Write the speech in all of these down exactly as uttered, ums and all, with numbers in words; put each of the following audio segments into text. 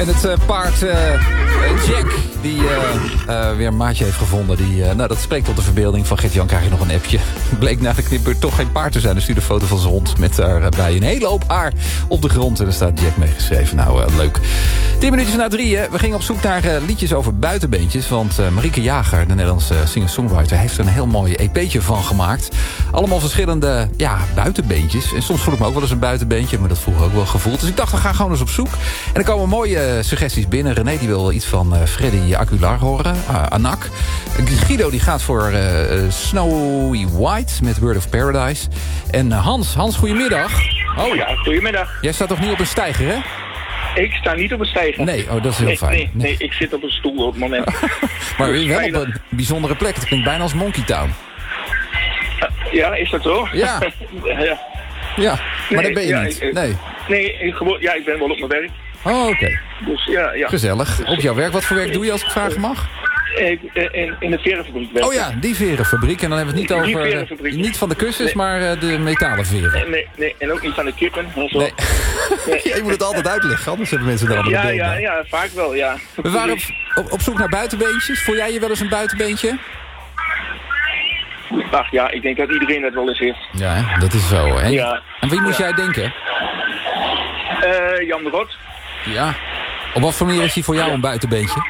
En het uh, paard uh, Jack, die uh, uh, weer een maatje heeft gevonden. Die, uh, nou, dat spreekt tot de verbeelding van Gert-Jan. Krijg je nog een appje. Bleek na de knipper toch geen paard te zijn. Er stuurde een foto van zijn hond met daarbij een hele hoop haar op de grond. En er staat Jack meegeschreven. Nou, uh, leuk. Tien minuutjes na drieën. We gingen op zoek naar uh, liedjes over buitenbeentjes. Want uh, Marieke Jager, de Nederlandse singer-songwriter, heeft er een heel mooi E P'tje van gemaakt. Allemaal verschillende ja, buitenbeentjes. En soms voel ik me ook wel eens een buitenbeentje. Maar dat vroeger ook wel gevoeld. Dus ik dacht, we gaan gewoon eens op zoek. En er komen mooie uh, suggesties binnen. René die wil iets van uh, Freddy Aguilar horen. Uh, Anak. Guido die gaat voor uh, Snowy White met Word of Paradise. En uh, Hans, Hans, goedemiddag. Oh ja, goedemiddag. Jij staat toch niet op een steiger, hè? Ik sta niet op een steiger. Nee, oh, dat is heel nee, fijn. Nee, nee, nee, ik zit op een stoel op het moment. Maar dus wel op een bijzondere plek. Het klinkt bijna als Monkey Town. Ja, is dat zo? Ja. ja. Ja, maar nee, dat ben je ja, niet. Ik, nee. Nee, ik, gewoon, ja, ik ben wel op mijn werk. Oh, oké. Okay. Dus ja, ja. Gezellig. Op jouw werk. Wat voor werk doe je als ik vragen mag? Ik, in, in de verenfabriek werk. Oh ja, die verenfabriek. En dan hebben we het niet die over... Uh, niet van de kussens, nee. maar uh, de metalen veren. Nee, nee, en ook niet van de kippen. En zo. Nee. nee. Je moet het altijd uitleggen, anders hebben mensen er allemaal ja, een beeld ja, bij. ja, vaak wel, ja. We waren op, op, op zoek naar buitenbeentjes. Voel jij je wel eens een buitenbeentje? Ach ja, ik denk dat iedereen dat wel eens heeft. Ja, hè? Dat is zo. Hè? Ja. En wie moest ja. jij denken? Uh, Jan de Rot. Ja. Op wat voor manier is hij voor jou een buitenbeentje?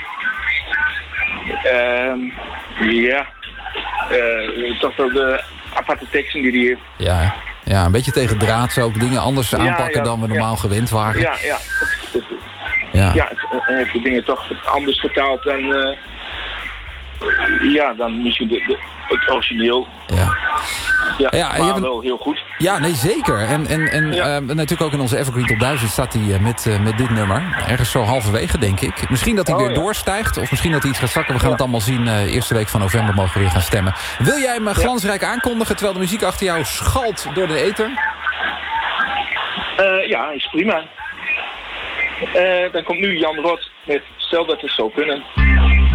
Uh, ja. Uh, toch wel de aparte teksten die hij heeft. Ja, ja, een beetje tegen draad ook dingen anders aanpakken ja, ja, dan we normaal ja. gewend waren. Ja, ja. Ja, ja hij heeft de dingen toch anders vertaald dan... Uh, ja, dan misschien de, de, het origineel. Ja. Ja, ja, maar je hebt... wel heel goed. Ja, nee, zeker. En, en, en ja. uh, natuurlijk ook in onze Evergreen Top duizend staat hij uh, met, uh, met dit nummer. Ergens zo halverwege, denk ik. Misschien dat hij oh, weer ja. doorstijgt, of misschien dat hij iets gaat zakken. We gaan ja. het allemaal zien. Uh, eerste week van november mogen we weer gaan stemmen. Wil jij hem uh, glansrijk aankondigen, terwijl de muziek achter jou schalt door de ether? Uh, ja, is prima. Uh, dan komt nu Jan Rot met Stel dat het zou kunnen.